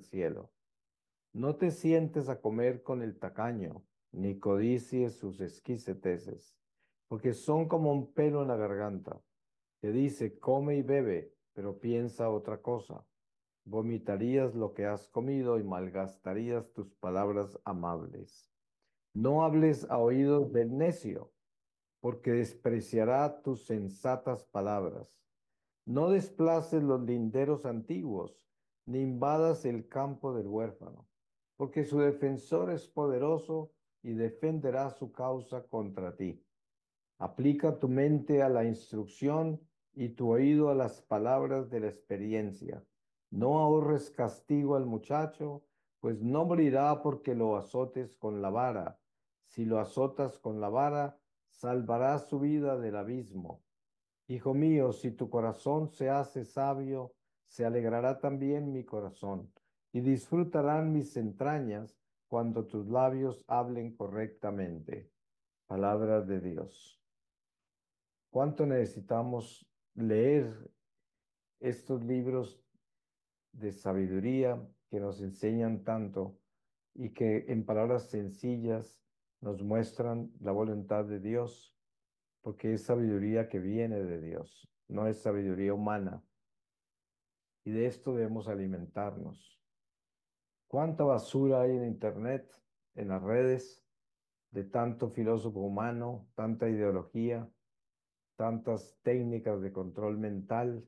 cielo. No te sientes a comer con el tacaño, ni codicies sus exquisiteces, porque son como un pelo en la garganta. Te dice, come y bebe, pero piensa otra cosa. Vomitarías lo que has comido y malgastarías tus palabras amables. No hables a oídos del necio, porque despreciará tus sensatas palabras. No desplaces los linderos antiguos, ni invadas el campo del huérfano, porque su defensor es poderoso y defenderá su causa contra ti. Aplica tu mente a la instrucción y tu oído a las palabras de la experiencia. No ahorres castigo al muchacho, pues no morirá porque lo azotes con la vara. Si lo azotas con la vara, salvarás su vida del abismo. Hijo mío, si tu corazón se hace sabio, se alegrará también mi corazón, y disfrutarán mis entrañas cuando tus labios hablen correctamente. Palabra de Dios. ¿Cuánto necesitamos leer estos libros de sabiduría que nos enseñan tanto y que en palabras sencillas nos muestran la voluntad de Dios? Porque es sabiduría que viene de Dios, no es sabiduría humana. Y de esto debemos alimentarnos. ¿Cuánta basura hay en Internet, en las redes, de tanto filósofo humano, tanta ideología, tantas técnicas de control mental,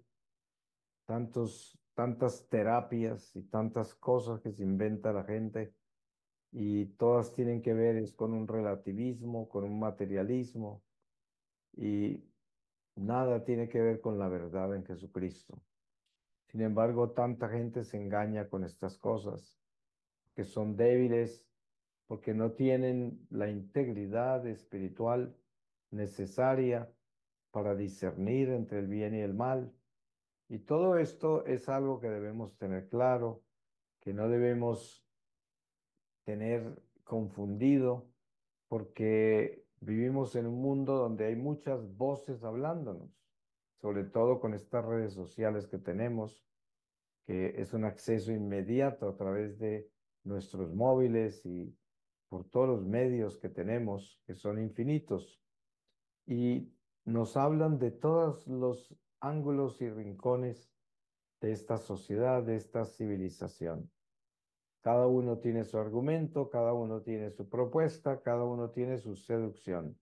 tantas terapias y tantas cosas que se inventa la gente? Y todas tienen que ver es con un relativismo, con un materialismo, y nada tiene que ver con la verdad en Jesucristo. Sin embargo, tanta gente se engaña con estas cosas, que son débiles porque no tienen la integridad espiritual necesaria para discernir entre el bien y el mal. Y todo esto es algo que debemos tener claro, que no debemos tener confundido, porque vivimos en un mundo donde hay muchas voces hablándonos, sobre todo con estas redes sociales que tenemos, que es un acceso inmediato a través de nuestros móviles y por todos los medios que tenemos, que son infinitos, y nos hablan de todos los ángulos y rincones de esta sociedad, de esta civilización. Cada uno tiene su argumento, cada uno tiene su propuesta, cada uno tiene su seducción.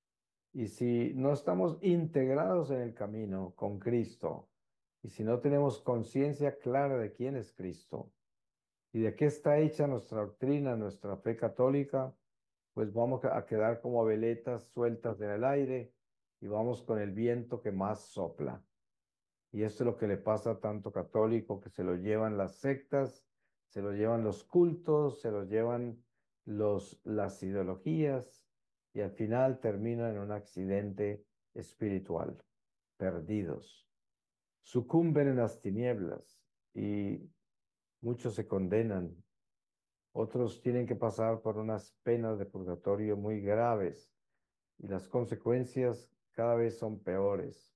Y si no estamos integrados en el camino con Cristo, y si no tenemos conciencia clara de quién es Cristo y de qué está hecha nuestra doctrina, nuestra fe católica, pues vamos a quedar como veletas sueltas en el aire y vamos con el viento que más sopla. Y esto es lo que le pasa a tanto católico, que se lo llevan las sectas, se lo llevan los cultos, se lo llevan las ideologías, y al final terminan en un accidente espiritual, perdidos. Sucumben en las tinieblas y muchos se condenan. Otros tienen que pasar por unas penas de purgatorio muy graves, y las consecuencias cada vez son peores.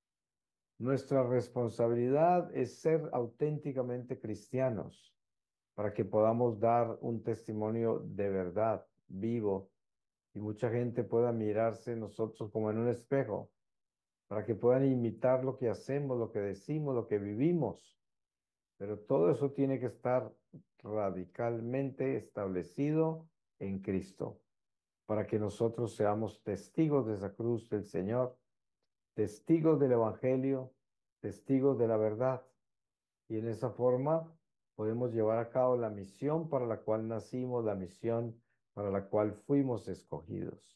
Nuestra responsabilidad es ser auténticamente cristianos para que podamos dar un testimonio de verdad, vivo, y mucha gente pueda mirarse en nosotros como en un espejo, para que puedan imitar lo que hacemos, lo que decimos, lo que vivimos. Pero todo eso tiene que estar radicalmente establecido en Cristo, para que nosotros seamos testigos de esa cruz del Señor, testigos del Evangelio, testigos de la verdad. Y en esa forma podemos llevar a cabo la misión para la cual nacimos, la misión para la cual fuimos escogidos.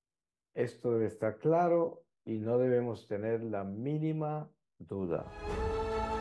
Esto debe estar claro y no debemos tener la mínima duda.